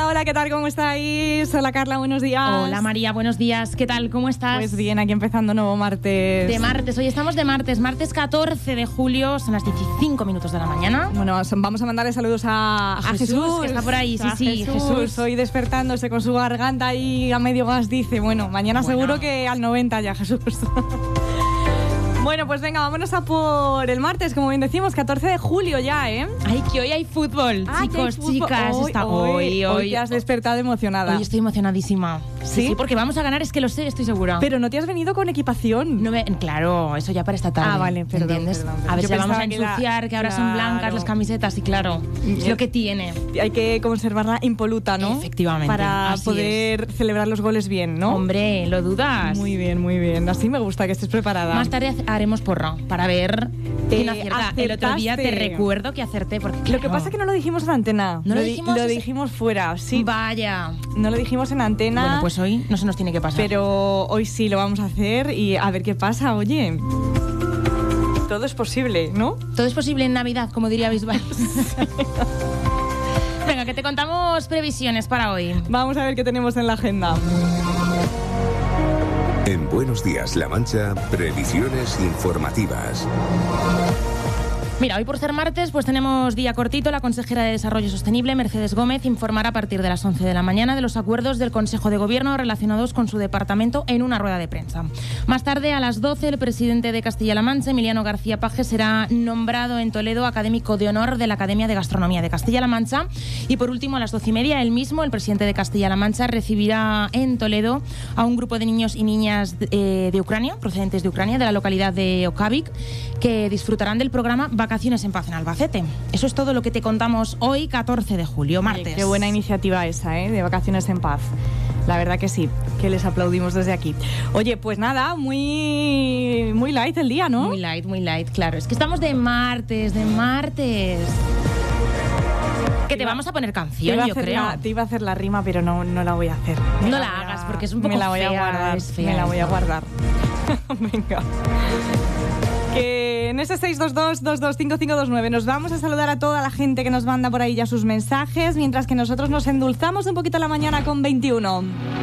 hola, ¿qué tal? ¿Cómo estáis? Hola, Carla, buenos días. Hola, María, buenos días. ¿Qué tal? ¿Cómo estás? Pues bien, aquí empezando nuevo martes. De martes, hoy estamos de martes 14 de julio, son las 15 minutos de la mañana. Bueno, vamos a mandarle saludos a Jesús, que está por ahí, sí, Jesús. Hoy despertándose con su garganta ahí a medio gas, dice, mañana seguro que al 90 ya, Jesús. Bueno, pues venga, vámonos a por el martes, como bien decimos, 14 de julio ya, ¿eh? Ay, que hoy hay fútbol, chicos, chicas. Hoy te has despertado emocionada. Hoy estoy emocionadísima. Sí, porque vamos a ganar, es que lo sé, estoy segura. Pero no te has venido con equipación. Claro, eso ya para esta tarde. Ah, vale, perdón, ¿entiendes? Perdón. A ver si la vamos a ensuciar, que ahora son blancas las camisetas y claro, es lo que tiene. Hay que conservarla impoluta, ¿no? Efectivamente. Para poder celebrar los goles bien, ¿no? Hombre, ¿lo dudas? Muy bien, muy bien. Así me gusta que estés preparada. Más tarde haremos porra para ver quién acierta. Acertaste. El otro día te recuerdo que acerté porque Lo que pasa es que no lo dijimos en antena. ¿No lo dijimos? Lo dijimos fuera, sí. Vaya. No lo dijimos en antena. Bueno, pues hoy no se nos tiene que pasar. Pero hoy sí lo vamos a hacer y a ver qué pasa, oye. Todo es posible, ¿no? Todo es posible en Navidad, como diría Bisbal. Venga, que te contamos previsiones para hoy. Vamos a ver qué tenemos en la agenda. En Buenos Días, La Mancha, previsiones informativas. Mira, hoy por ser martes, pues tenemos día cortito. La consejera de Desarrollo Sostenible, Mercedes Gómez, informará a partir de las 11 de la mañana de los acuerdos del Consejo de Gobierno relacionados con su departamento en una rueda de prensa. Más tarde, a las 12, el presidente de Castilla-La Mancha, Emiliano García Paje, será nombrado en Toledo académico de honor de la Academia de Gastronomía de Castilla-La Mancha. Y por último, a las 12:30, él mismo, el presidente de Castilla-La Mancha, recibirá en Toledo a un grupo de niños y niñas de Ucrania, procedentes de Ucrania, de la localidad de Okavik, que disfrutarán del programa Vacaciones en Paz en Albacete. Eso es todo lo que te contamos hoy, 14 de julio, martes. Oye, qué buena iniciativa esa, de Vacaciones en Paz. La verdad que sí, que les aplaudimos desde aquí. Oye, pues nada, muy light el día, ¿no? Muy light, claro. Es que estamos de martes. Que te vamos a poner canción, yo creo. Te iba a hacer la rima, pero no la voy a hacer. No la hagas, porque es un poco fea. Me la voy a guardar. Me la voy a guardar. Venga. Que en ese 622-225529 nos vamos a saludar a toda la gente que nos manda por ahí ya sus mensajes, mientras que nosotros nos endulzamos un poquito la mañana con 21.